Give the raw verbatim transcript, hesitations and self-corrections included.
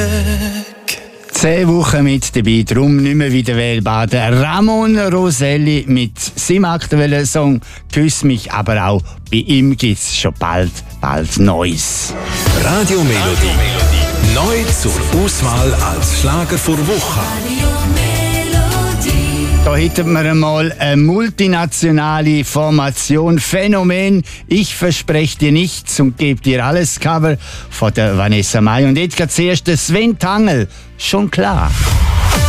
Zehn Wochen mit dabei, darum nicht mehr wieder wählbar. Der Ramon Roselli mit seinem aktuellen Song «Küss mich», aber auch bei ihm gibt es schon bald, bald Neues. Radio Melodie. Neu zur Auswahl als Schlager vor Woche. Da hätten wir einmal eine multinationale Formation, Phänomen. Ich verspreche dir nichts und gebe dir alles. Cover von der Vanessa Mai. Und jetzt geht zuerst der Sven Tangl. Schon klar.